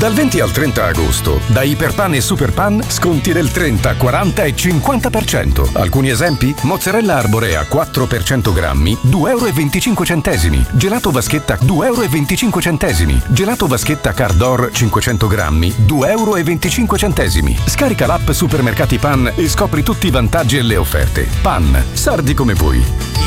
Dal 20 al 30 agosto, da Iperpan e Superpan, sconti del 30, 40 e 50%. Alcuni esempi? Mozzarella arborea 4 per 100 grammi, 2,25 euro. Gelato vaschetta 2,25 euro. Gelato vaschetta Cardor 500 grammi, 2,25 euro. Scarica l'app Supermercati Pan e scopri tutti i vantaggi e le offerte. Pan, sardi come voi.